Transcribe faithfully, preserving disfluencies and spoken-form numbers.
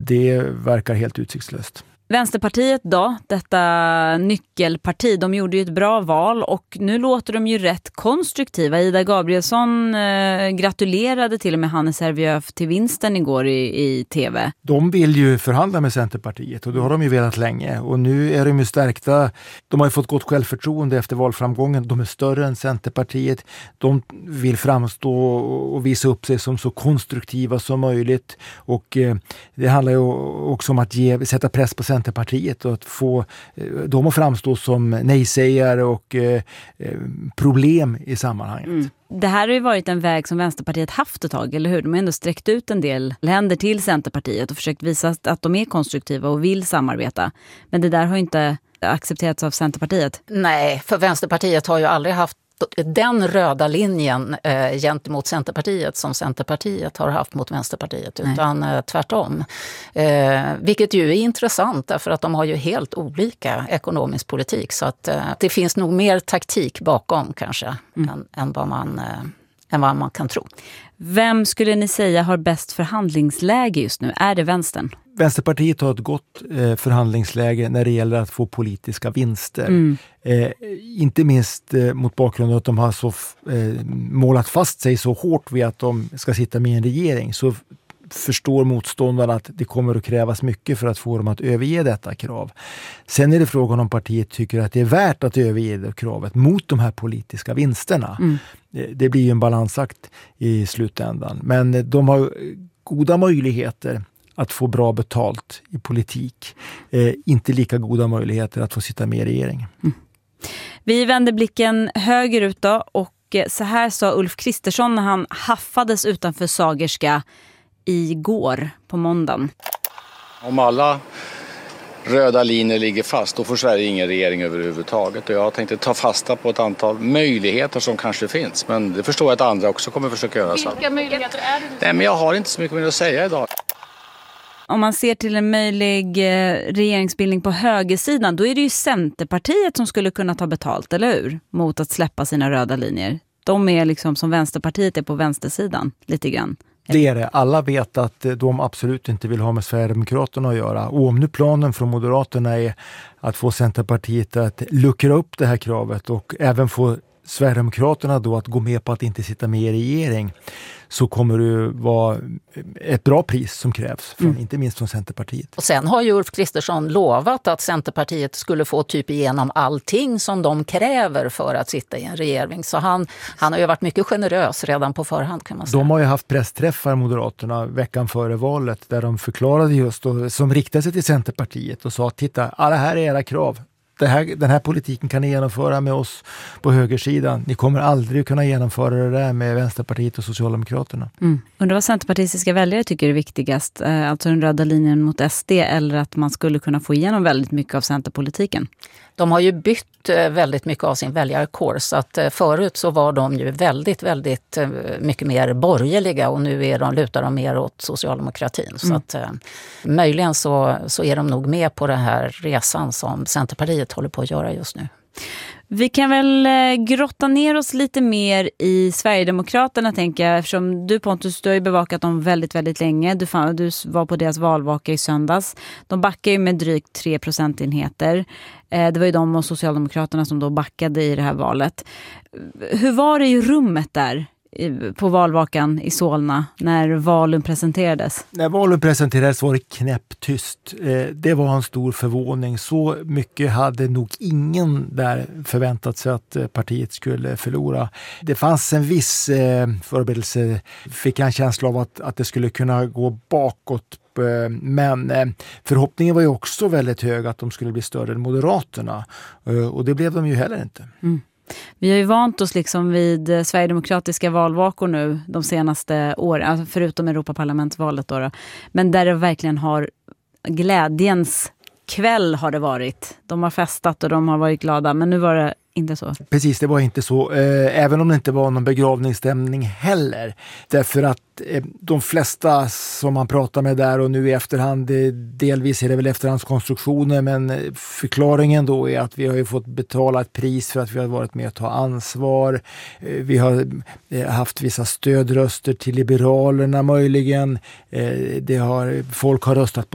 det verkar helt utsiktslöst. Vänsterpartiet då, detta nyckelparti, de gjorde ju ett bra val och nu låter de ju rätt konstruktiva. Ida Gabrielsson eh, gratulerade till och med Hannes Hervieux till vinsten igår i, i tv. De vill ju förhandla med Centerpartiet och det har de ju velat länge och nu är de ju stärkta. De har ju fått gott självförtroende efter valframgången. De är större än Centerpartiet. De vill framstå och visa upp sig som så konstruktiva som möjligt och eh, det handlar ju också om att ge, sätta press på Centerpartiet Centerpartiet och att få dem att framstå som nejsägare och eh, problem i sammanhanget. Mm. Det här har ju varit en väg som Vänsterpartiet haft ett tag, eller hur? De har ändå sträckt ut en del länder till Centerpartiet och försökt visa att de är konstruktiva och vill samarbeta. Men det där har inte accepterats av Centerpartiet. Nej, för Vänsterpartiet har ju aldrig haft den röda linjen eh, gentemot Centerpartiet som Centerpartiet har haft mot Vänsterpartiet, utan eh, tvärtom. Eh, vilket ju är intressant därför att de har ju helt olika ekonomisk politik så att eh, det finns nog mer taktik bakom kanske mm. än, än, vad man, eh, än vad man kan tro. Vem skulle ni säga har bäst förhandlingsläge just nu? Är det vänstern? Vänsterpartiet har ett gott eh, förhandlingsläge när det gäller att få politiska vinster. Mm. Eh, inte minst eh, mot bakgrund av att de har så eh, målat fast sig så hårt vid att de ska sitta med i en regering, så f- förstår motståndarna att det kommer att krävas mycket för att få dem att överge detta krav. Sen är det frågan om partiet tycker att det är värt att överge det kravet mot de här politiska vinsterna. Mm. Det, det blir ju en balansakt i slutändan. Men de har goda möjligheter att få bra betalt i politik. Eh, inte lika goda möjligheter att få sitta med i regeringen. Mm. Vi vänder blicken högerut då och så här sa Ulf Kristersson när han haffades utanför Sagerska igår på måndagen. Om alla röda linjer ligger fast, då får Sverige ingen regering överhuvudtaget. Och jag tänkte ta fasta på ett antal möjligheter som kanske finns. Men det förstår jag att andra också kommer försöka göra. Vilka så. möjligheter är det? Nej, men jag har inte så mycket mer att säga idag. Om man ser till en möjlig regeringsbildning på högersidan, då är det ju Centerpartiet som skulle kunna ta betalt, eller hur? Mot att släppa sina röda linjer. De är liksom som Vänsterpartiet är på vänstersidan, lite grann. Det är det. Alla vet att de absolut inte vill ha med Sverigedemokraterna att göra. Och om nu planen från Moderaterna är att få Centerpartiet att luckra upp det här kravet och även få Sverigedemokraterna då att gå med på att inte sitta med i regering, så kommer det vara ett bra pris som krävs, från, mm. inte minst från Centerpartiet. Och sen har ju Ulf Kristersson lovat att Centerpartiet skulle få typ igenom allting som de kräver för att sitta i en regering. Så han, han har ju varit mycket generös redan på förhand, kan man säga. De har ju haft pressträffar, Moderaterna, veckan före valet där de förklarade just då, som riktade sig till Centerpartiet och sa: titta, alla här är era krav. Det här, den här politiken kan ni genomföra med oss på högersidan. Ni kommer aldrig kunna genomföra det där med Vänsterpartiet och Socialdemokraterna. Mm. Undrar vad centerpartistiska väljare tycker är viktigast? Alltså den röda linjen mot S D, eller att man skulle kunna få igenom väldigt mycket av centerpolitiken? De har ju bytt väldigt mycket av sin väljarkår, så att förut så var de ju väldigt, väldigt mycket mer borgerliga och nu är de, lutar de mer åt socialdemokratin. Mm. Så att möjligen så, så är de nog med på den här resan som Centerpartiet håller på att göra just nu. Vi kan väl grotta ner oss lite mer i Sverigedemokraterna, tänker jag, eftersom du, Pontus, du har ju bevakat dem väldigt, väldigt länge. Du, fann, du var på deras valvaka i söndags. De backar ju med drygt tre procentenheter. Eh, det var ju de och Socialdemokraterna som då backade i det här valet. Hur var det i rummet där på valvakan i Solna när valen presenterades? När valen presenterades var det knäpptyst. Det var en stor förvåning. Så mycket hade nog ingen där förväntat sig att partiet skulle förlora. Det fanns en viss förberedelse, fick jag en känsla av att, att det skulle kunna gå bakåt. Men förhoppningen var ju också väldigt hög att de skulle bli större än Moderaterna. Och det blev de ju heller inte. Mm. Vi har ju vant oss liksom vid sverigedemokratiska valvakor nu de senaste åren, alltså förutom Europaparlamentsvalet då, då. Men där det verkligen har glädjens kväll har det varit. De har festat och de har varit glada, men nu var det inte så. Precis, det var inte så. Eh, även om det inte var någon begravningsstämning heller. Därför att eh, de flesta som man pratar med där och nu i efterhand, det, delvis är det väl efterhandskonstruktioner, men förklaringen då är att vi har ju fått betala ett pris för att vi har varit med att ta ansvar. Eh, vi har eh, haft vissa stödröster till Liberalerna möjligen. Eh, det har, folk har röstat på